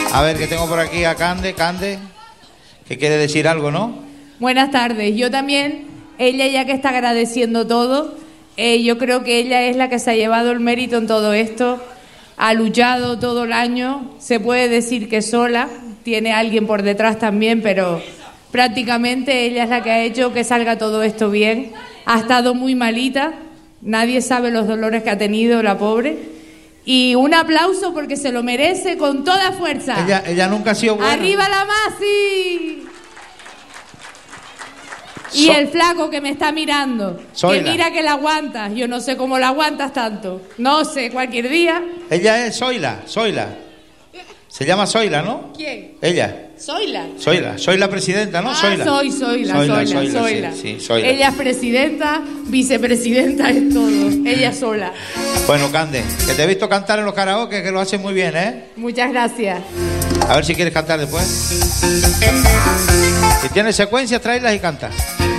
A ver, que tengo por aquí a Cande, que quiere decir algo, ¿no? Buenas tardes. Yo también, ella ya que está agradeciendo todo, yo creo que ella es la que se ha llevado el mérito en todo esto, ha luchado todo el año, se puede decir que sola, tiene a alguien por detrás también, pero prácticamente ella es la que ha hecho que salga todo esto bien. Ha estado muy malita, nadie sabe los dolores que ha tenido la pobre. Y un aplauso porque se lo merece con toda fuerza. Ella nunca ha sido buena. ¡Arriba la Masi! Y el flaco que me está mirando, Zoila. que mira que la aguantas. Yo no sé cómo la aguantas tanto. No sé, cualquier día. Ella es Zoila. Se llama Zoila, ¿no? ¿Quién? Ella. Zoila. Soy la presidenta, ¿no? Zoila. Soy Zoila. Sí, Zoila. Ella es presidenta, vicepresidenta, es todo. Ella sola. Bueno, Cande, que te he visto cantar en los karaoke, que lo haces muy bien, ¿eh? Muchas gracias. A ver si quieres cantar después. Si tienes secuencias, tráelas y canta.